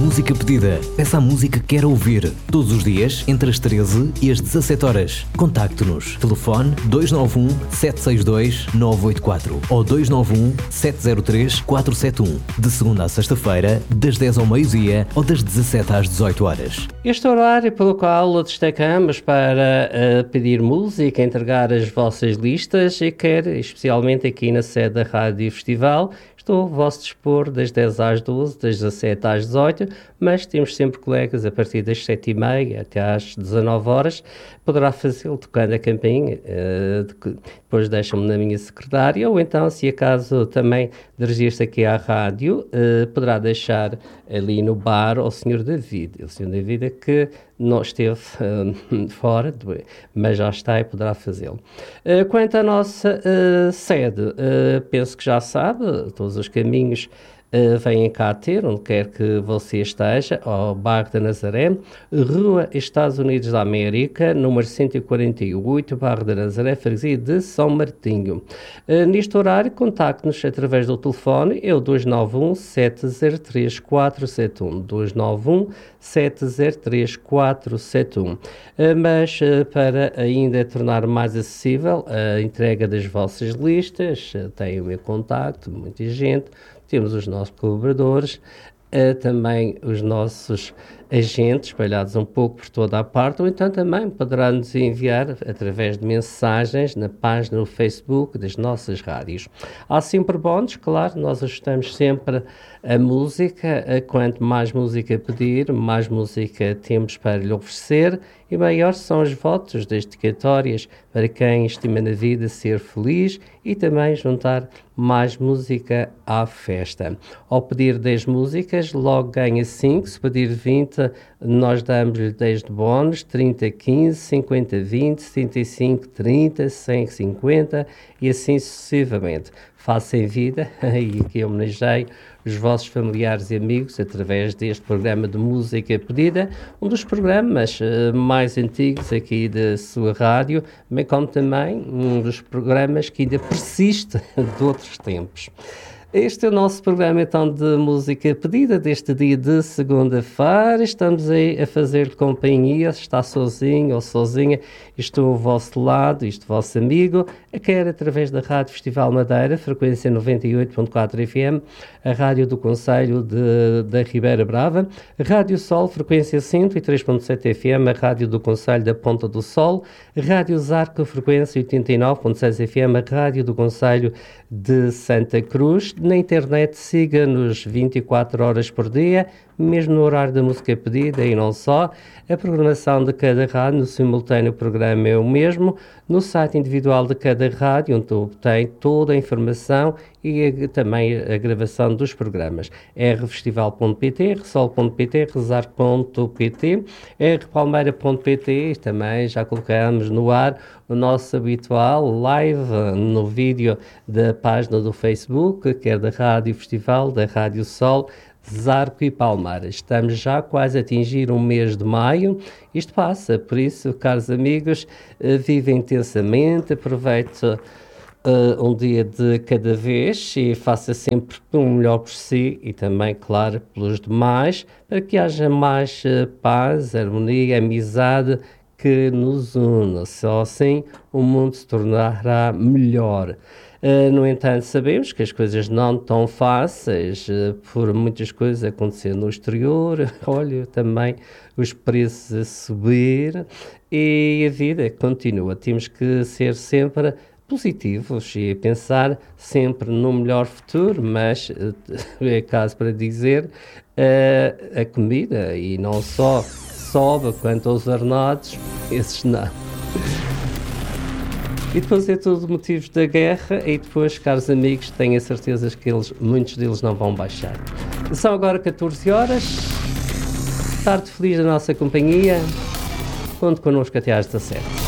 música pedida. Peça a música que quer ouvir. Todos os dias, entre as 13 e as 17 horas. Contacte-nos. Telefone 291 762 984 ou 291 703 471. De segunda à sexta-feira, das 10 ao meio-dia ou das 17 às 18 horas. Este horário pelo qual destacamos para pedir música, entregar as vossas listas e quer, especialmente aqui na sede da Rádio Festival, estou a vosso dispor das 10 às 12, das 17 às 18, mas temos sempre colegas a partir das 7h30 até às 19 horas. Poderá fazê-lo tocando a campainha, depois deixam-me na minha secretária, ou então, se acaso também dirigir-se aqui à rádio, poderá deixar ali no bar ao Sr. David. O Sr. David é que não esteve fora, mas já está e poderá fazê-lo. Quanto à nossa sede, penso que já sabe, todos os caminhos vêm cá ter, onde quer que você esteja, ao bairro da Nazaré, Rua Estados Unidos da América, número 148, bairro da Nazaré, freguesia de São Martinho. Neste horário, contacte-nos através do telefone, é o 291 703 471, 291 703 471. Mas para ainda tornar mais acessível a entrega das vossas listas, tem o meu contacto, muita gente. Temos os nossos colaboradores, também os nossos agentes espalhados um pouco por toda a parte, ou então também poderá nos enviar através de mensagens na página do Facebook das nossas rádios. Há sempre bónus, claro, nós ajustamos sempre a música, quanto mais música pedir, mais música temos para lhe oferecer e maiores são os votos das dedicatórias para quem estima na vida ser feliz e também juntar mais música à festa. Ao pedir 10 músicas, logo ganha 5, se pedir 20, nós damos-lhe 10 de bónus, 30, 15, 50, 20, 75, 30, 100, 50 e assim sucessivamente. Faça em vida, e aqui homenageei os vossos familiares e amigos através deste programa de música pedida, um dos programas mais antigos aqui da sua rádio, bem como também um dos programas que ainda persiste de outros tempos. Este é o nosso programa, então, de música pedida deste dia de segunda-feira. Estamos aí a fazer companhia, se está sozinho ou sozinha, estou ao vosso lado, este vosso amigo, quer através da Rádio Festival Madeira, frequência 98.4 FM, a Rádio do Concelho da Ribeira Brava, Rádio Sol, frequência 103.7 FM, a Rádio do Concelho da Ponta do Sol, Rádio Zarco, frequência 89.6 FM, a Rádio do Concelho de Santa Cruz. Na internet, siga-nos 24 horas por dia, mesmo no horário da música pedida e não só. A programação de cada rádio, no simultâneo o programa é o mesmo. No site individual de cada rádio, onde tem toda a informação e também a gravação dos programas. rfestival.pt, resol.pt, rezar.pt, rpalmeira.pt, também já colocamos no ar o nosso habitual live no vídeo da página do Facebook, quer da Rádio Festival, da Rádio Sol, Zarco e Palmeiras. Estamos já quase a atingir um mês de maio. Isto passa, por isso, caros amigos, vive intensamente, aproveite um dia de cada vez e faça sempre o melhor por si e também, claro, pelos demais, para que haja mais paz, harmonia, amizade que nos une. Só assim o mundo se tornará melhor. No entanto, sabemos que as coisas não estão fáceis, por muitas coisas acontecer no exterior, olha, também os preços a subir e a vida continua. Temos que ser sempre positivos e pensar sempre no melhor futuro, mas é caso para dizer, a comida e não só sobe quanto aos ordenados, esses não. E depois é tudo motivos da guerra e depois, caros amigos, tenho a certeza que muitos deles não vão baixar. São agora 14 horas, tarde feliz da nossa companhia, conte connosco até às 17.